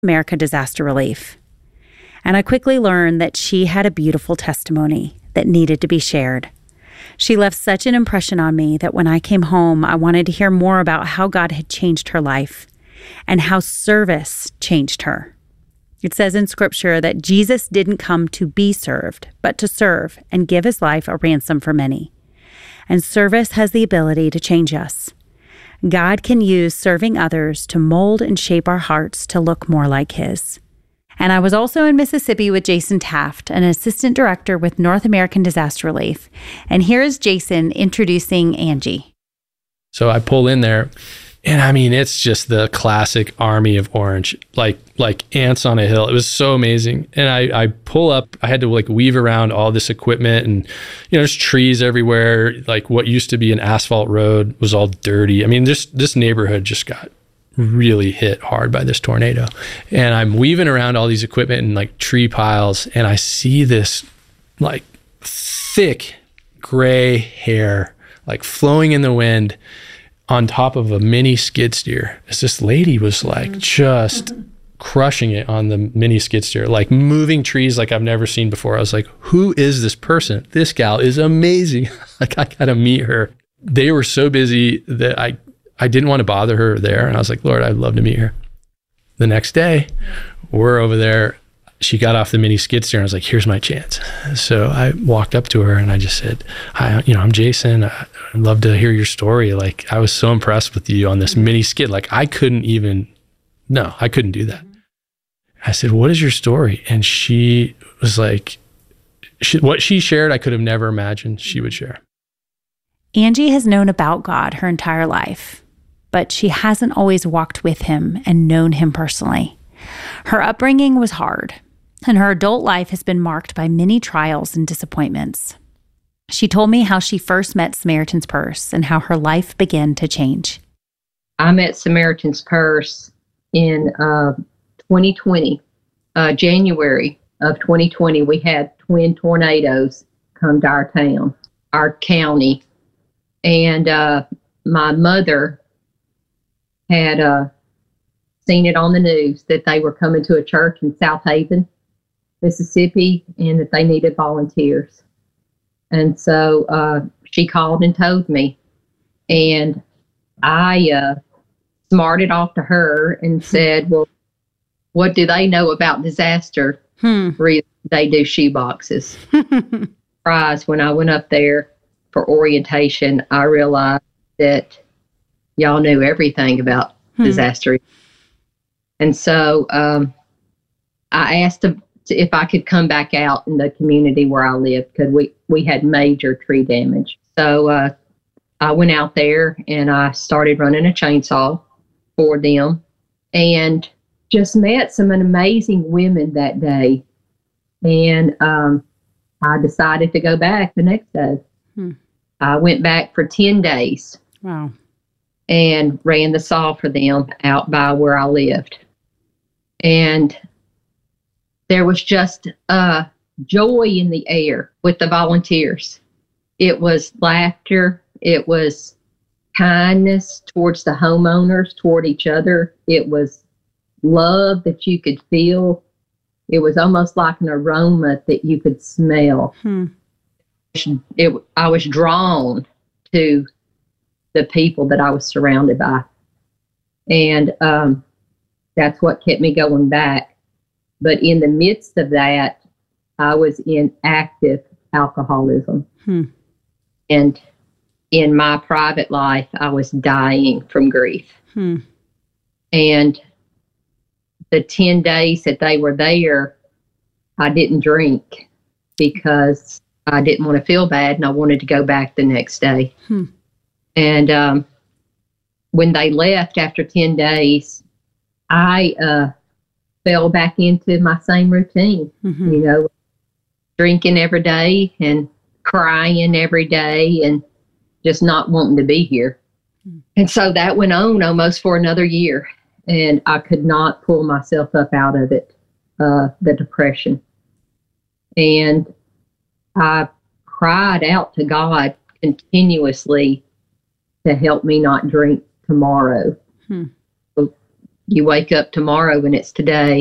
America Disaster Relief. And I quickly learned that she had a beautiful testimony that needed to be shared. She left such an impression on me that when I came home, I wanted to hear more about how God had changed her life and how service changed her. It says in Scripture that Jesus didn't come to be served, but to serve and give his life a ransom for many. And service has the ability to change us. God can use serving others to mold and shape our hearts to look more like his. And I was also in Mississippi with Jason Taft, an assistant director with North American Disaster Relief. And here is Jason introducing Angie. So I pull in there, and I mean, it's just the classic army of orange, like ants on a hill. It was so amazing. And I pull up, I had to weave around all this equipment, and there's trees everywhere. Like what used to be an asphalt road was all dirty. I mean, this neighborhood just got really hit hard by this tornado. And I'm weaving around all these equipment and tree piles, and I see this thick gray hair flowing in the wind on top of a mini skid steer. As this lady was just crushing it on the mini skid steer, moving trees like I've never seen before. I was like, who is this person? This gal is amazing. I gotta meet her. They were so busy that I didn't want to bother her there. And I was like, Lord, I'd love to meet her. The next day, we're over there. She got off the mini skid steer, and I was like, here's my chance. So I walked up to her and I just said, hi, I'm Jason. I'd love to hear your story. I was so impressed with you on this mini skid. I couldn't do that. I said, what is your story? And she was like, what she shared, I could have never imagined she would share. Angie has known about God her entire life, but she hasn't always walked with him and known him personally. Her upbringing was hard, and her adult life has been marked by many trials and disappointments. She told me how she first met Samaritan's Purse and how her life began to change. I met Samaritan's Purse in 2020, January of 2020. We had twin tornadoes come to our town, our county. And my mother had seen it on the news that they were coming to a church in South Haven, Mississippi, and that they needed volunteers. And so she called and told me. And I smarted off to her and said, well, what do they know about disaster? They do shoeboxes. Surprise, when I went up there for orientation, I realized that y'all knew everything about disaster. And so I asked if I could come back out in the community where I lived, because we had major tree damage. So I went out there and I started running a chainsaw for them, and just met some amazing women that day. And I decided to go back the next day. I went back for 10 days. Wow. And ran the saw for them out by where I lived. And there was just joy in the air with the volunteers. It was laughter. It was kindness towards the homeowners, toward each other. It was love that you could feel. It was almost like an aroma that you could smell. I was drawn to the people that I was surrounded by. And that's what kept me going back. But in the midst of that, I was in active alcoholism. And in my private life, I was dying from grief. And the 10 days that they were there, I didn't drink because I didn't want to feel bad, and I wanted to go back the next day. And when they left after 10 days, I fell back into my same routine, drinking every day and crying every day and just not wanting to be here. And so that went on almost for another year, and I could not pull myself up out of it, the depression. And I cried out to God continuously to help me not drink tomorrow. you wake up tomorrow and it's today.